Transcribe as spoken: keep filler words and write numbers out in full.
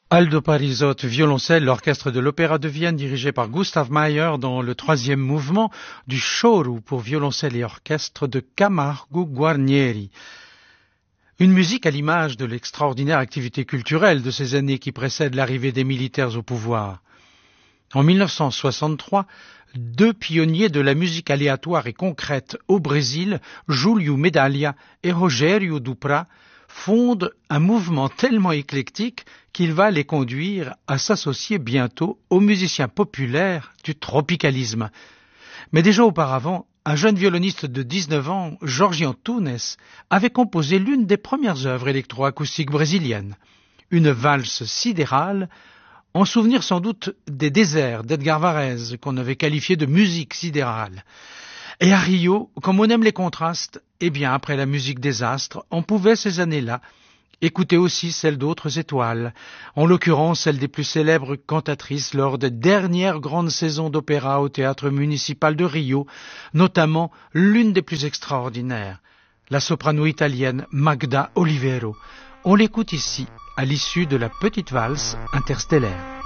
Aldo Parisot, violoncelle, l'orchestre de l'Opéra de Vienne dirigé par Gustav Mahler dans le troisième mouvement du Choro pour violoncelle et orchestre de Camargo Guarnieri. Une musique à l'image de l'extraordinaire activité culturelle de ces années qui précèdent l'arrivée des militaires au pouvoir. En mille neuf cent soixante-trois, deux pionniers de la musique aléatoire et concrète au Brésil, Júlio Medalha et Rogério Duprat, fondent un mouvement tellement éclectique qu'il va les conduire à s'associer bientôt aux musiciens populaires du tropicalisme. Mais déjà auparavant, un jeune violoniste de dix-neuf ans, Jorge Antunes, avait composé l'une des premières œuvres électroacoustiques brésiliennes, une valse sidérale, en souvenir sans doute des déserts d'Edgar Varèse, qu'on avait qualifié de musique sidérale. Et à Rio, comme on aime les contrastes, eh bien, après la musique des astres, on pouvait ces années-là écouter aussi celle d'autres étoiles, en l'occurrence celle des plus célèbres cantatrices lors des dernières grandes saisons d'opéra au théâtre municipal de Rio, notamment l'une des plus extraordinaires, la soprano italienne Magda Olivero. On l'écoute ici, à l'issue de la petite valse interstellaire.